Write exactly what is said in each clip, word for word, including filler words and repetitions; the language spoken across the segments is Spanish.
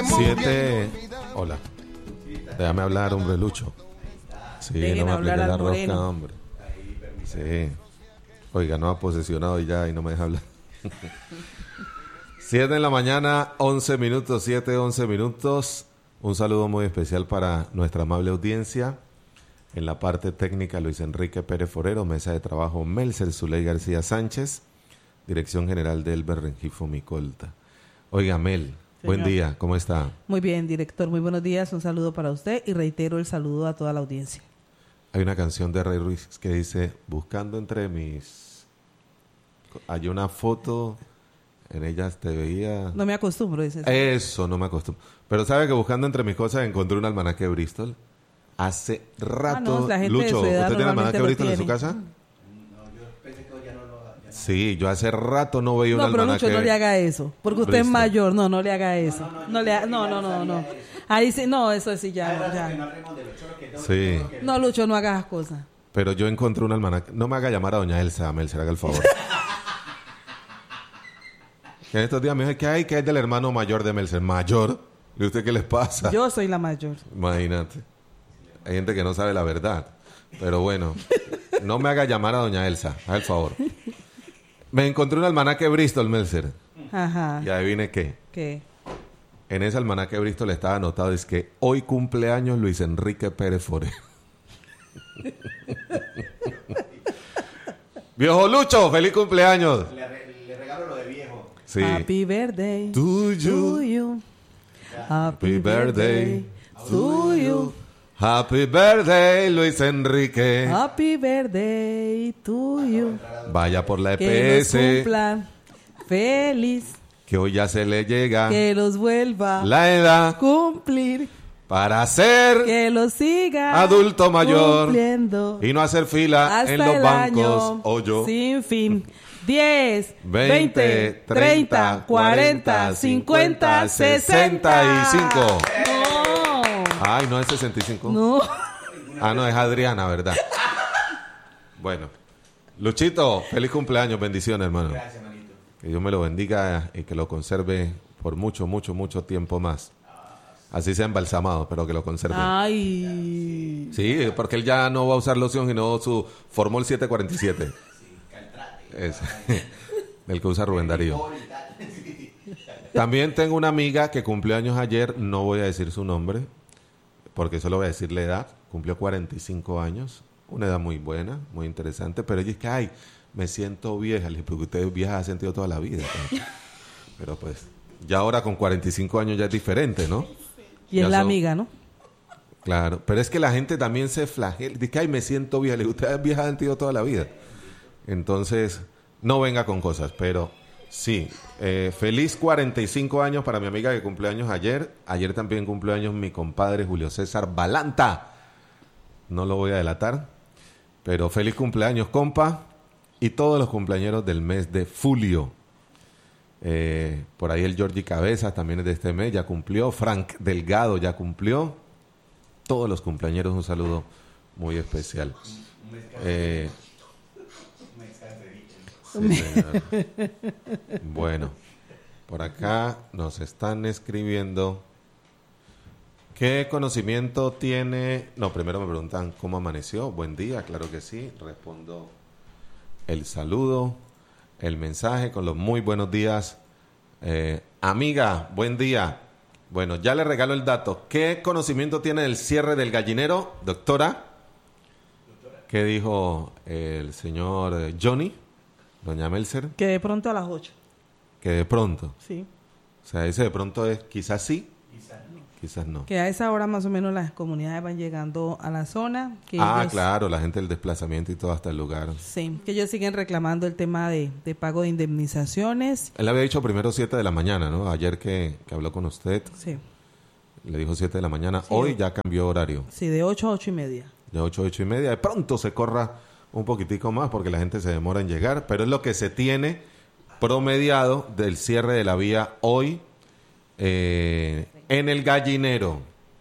Siete. Hola. Déjame hablar, hombre, Lucho. Sí, Dejen no me hablar apliques la al rosca, moreno. hombre. Sí. Oiga, no ha posesionado ya y no me deja hablar. Siete en la mañana, once minutos, siete, once minutos. Un saludo muy especial para nuestra amable audiencia. En la parte técnica, Luis Enrique Pérez Forero, mesa de trabajo, Melcer Zuley García Sánchez, dirección general de Elber Rengifo Micolta. Oiga, Mel, Señor. buen día, ¿cómo está? Muy bien, director, muy buenos días, un saludo para usted y reitero el saludo a toda la audiencia. Hay una canción de Ray Ruiz que dice, buscando entre mis... Hay una foto, en ella te veía... No me acostumbro, dice. Eso, no me acostumbro. Pero sabe que buscando entre mis cosas encontré un almanaque de Bristol. Hace rato... Ah, no, la gente de Lucho, su edad ¿usted tiene normalmente almanaque de lo Bristol en su tiene. casa? Sí, yo hace rato no veía un No, pero almanaque. Lucho, no le haga eso, porque usted es Bristol. mayor, no, no le haga eso. No, le ha- no, no, no, no. Ahí sí, no, eso sí ya, no, ya. Sí, No, Lucho, no hagas cosas. pero yo encontré un almanaque. No me haga llamar a doña Elsa, Mel, se haga el favor. Que en estos días me dijo, ¿qué hay? ¿Qué hay del hermano mayor de Melcer? ¿Mayor? ¿Y usted qué les pasa? Yo soy la mayor. Imagínate. Hay gente que no sabe la verdad. Pero bueno, no me haga llamar a doña Elsa, haz el favor. Me encontré un almanaque Bristol, Melcer. Ajá. Y adivine qué. ¿Qué? En ese almanaque Bristol estaba anotado, es que hoy cumpleaños Luis Enrique Pérez Forero. Viejo Lucho, feliz cumpleaños. Le, re- le regalo lo de viejo. Sí. Happy birthday To you. to you. Happy birthday to you. Happy birthday, Luis Enrique. Happy birthday to you. Vaya por la Que los E P S, cumplan feliz. que hoy ya se le llega Que los vuelva la edad cumplir. para ser Que los siga adulto mayor cumpliendo y no hacer fila hasta en los el bancos. año Hoyo. sin fin. diez, veinte, veinte, treinta, cuarenta, cincuenta, sesenta y cinco. No. Ay, no es sesenta y cinco. No. Ah, no, es Adriana, ¿verdad? Bueno. Luchito, feliz cumpleaños, bendiciones, hermano. Gracias, manito. Que Dios me lo bendiga y que lo conserve por mucho, mucho, mucho tiempo más. Así sea embalsamado, pero que lo conserve. Ay. Sí, porque él ya no va a usar loción, sino su Formol siete cuarenta y siete. Es el que usa Rubén Darío. También tengo una amiga que cumplió años ayer, no voy a decir su nombre, porque solo voy a decir la edad. Cumplió cuarenta y cinco años, una edad muy buena, muy interesante, pero ella es que, ay, me siento vieja. Le dije, porque usted vieja ha sentido toda la vida. Pero, pero pues, ya ahora con cuarenta y cinco años ya es diferente, ¿no? Y es Ya la son- amiga, ¿no? Claro, pero es que la gente también se flagela. Dice que, ay, me siento vieja. Le digo, usted es vieja ha sentido toda la vida. Entonces, no venga con cosas, pero sí, eh, feliz cuarenta y cinco años para mi amiga que cumplió años ayer. Ayer también cumplió años mi compadre Julio César Balanta. No lo voy a delatar, pero feliz cumpleaños, compa, y todos los cumpleañeros del mes de julio. Eh, por ahí el Georgie Cabezas también es de este mes, ya cumplió. Frank Delgado ya cumplió. Todos los cumpleañeros, un saludo muy especial. Eh, Sí, señor. Bueno, por acá nos están escribiendo. ¿Qué conocimiento tiene? No, primero me preguntan cómo amaneció. Buen día, claro que sí. Respondo el saludo, el mensaje con los muy buenos días. Eh, amiga, buen día. Bueno, ya le regalo el dato. ¿Qué conocimiento tiene del cierre del gallinero, doctora? ¿Qué dijo el señor eh, Johnny? Doña Melcer, Que de pronto a las ocho. que de pronto, Sí. o sea, ese de pronto es quizás sí, quizás no. Que a esa hora más o menos las comunidades van llegando a la zona. Que Ah, ellos- claro, la gente del desplazamiento y todo hasta el lugar. Sí, que ellos siguen reclamando el tema de, de pago de indemnizaciones. Él había dicho primero siete de la mañana, ¿no? Ayer que, que habló con usted, Sí, le dijo siete de la mañana. Sí. Hoy ya cambió horario, sí, de ocho a ocho y media. de ocho, ocho y media. De pronto se corra un poquitico más porque la gente se demora en llegar, pero es lo que se tiene promediado del cierre de la vía hoy eh, en el gallinero.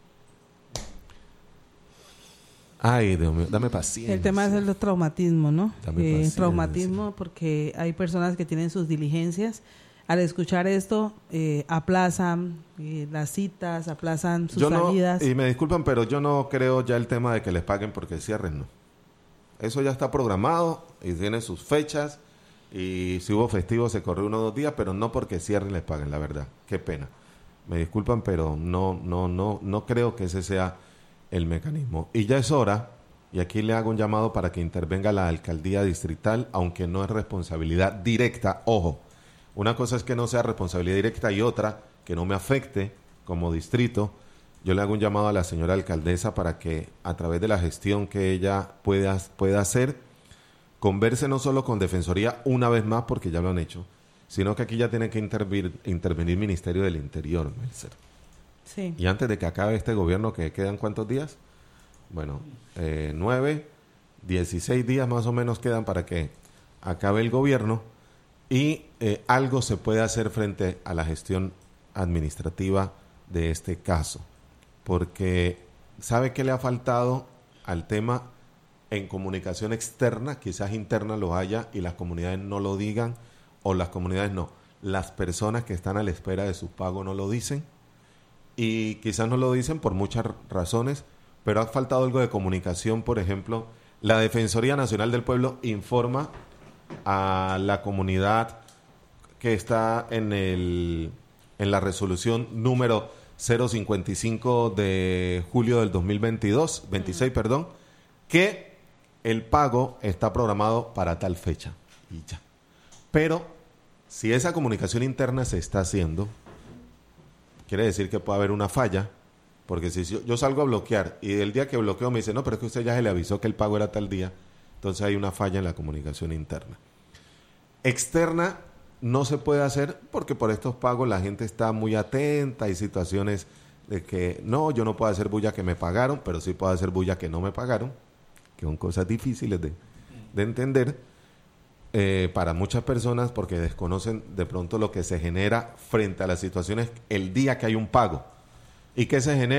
Ay, Dios mío, dame paciencia. El tema es el traumatismo, ¿no? Dame Eh, paciencia. traumatismo porque hay personas que tienen sus diligencias al escuchar esto, eh, aplazan eh, las citas, aplazan sus yo no, salidas. Y me disculpan, pero yo no creo ya el tema de que les paguen porque cierren, no. Eso ya está programado y tiene sus fechas. Y si hubo festivo se corrió uno o dos días, pero no porque cierren les paguen, la verdad. Qué pena. Me disculpan, pero no, no, no, no creo que ese sea el mecanismo. Y ya es hora, y aquí le hago un llamado para que intervenga la alcaldía distrital, aunque no es responsabilidad directa. Ojo, una cosa es que no sea responsabilidad directa y otra que no me afecte como distrito. Yo le hago un llamado a la señora alcaldesa para que a través de la gestión que ella pueda, pueda hacer, converse no solo con Defensoría una vez más, porque ya lo han hecho, sino que aquí ya tiene que intervenir, intervenir Ministerio del Interior, Melcer. Sí. Y antes de que acabe este gobierno, que quedan ¿cuántos días? Bueno, eh, nueve, dieciséis días más o menos quedan para que acabe el gobierno y eh, algo se puede hacer frente a la gestión administrativa de este caso. Porque ¿sabe qué le ha faltado al tema en comunicación externa? Quizás interna lo haya y las comunidades no lo digan, o las comunidades no. Las personas que están a la espera de su pago no lo dicen. Y quizás no lo dicen por muchas razones, pero ha faltado algo de comunicación. Por ejemplo, la Defensoría Nacional del Pueblo informa a la comunidad que está en el en la resolución número cero cincuenta y cinco de julio del dos mil veintidós, veintiséis, perdón, que el pago está programado para tal fecha y ya. Pero si esa comunicación interna se está haciendo, quiere decir que puede haber una falla, porque si yo, yo salgo a bloquear y el día que bloqueo me dice, no, pero es que usted ya se le avisó que el pago era tal día, entonces hay una falla en la comunicación interna. Externa no se puede hacer porque por estos pagos la gente está muy atenta, hay situaciones de que no, yo no puedo hacer bulla que me pagaron, pero sí puedo hacer bulla que no me pagaron, que son cosas difíciles de, de entender. Eh, para muchas personas porque desconocen de pronto lo que se genera frente a las situaciones el día que hay un pago y que se genera